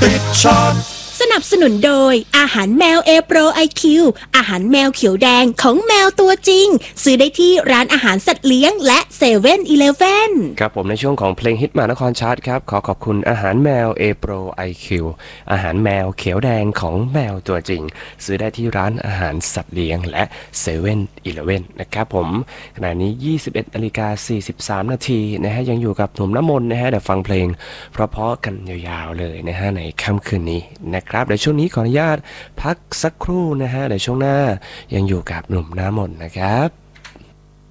ติดช็อตสนับสนุนโดยอาหารแมว A Pro IQ อาหารแมวเขียวแดงของแมวตัวจริงซื้อได้ที่ร้านอาหารสัตว์เลี้ยงและ7-Eleven ครับผมในช่วงของเพลงฮิตมหานครชาร์ตครับขอบคุณอาหารแมว A Pro IQ อาหารแมวเขียวแดงของแมวตัวจริงซื้อได้ที่ร้านอาหารสัตว์เลี้ยงและ7-Eleven นะครับผมขณะนี้ 21:43 นาทีนะฮะยังอยู่กับหนุ่มน้ำมนต์นะฮะเดี๋ยวฟังเพลงเพราะๆกันยาวๆเลยนะฮะในค่ำคืนนี้นะครับเดี๋ยวช่วงนี้ขออนุญาตพักสักครู่นะฮะเดี๋ยวช่วงหน้ายังอยู่กับหนุ่มน้ำมนต์นะครับ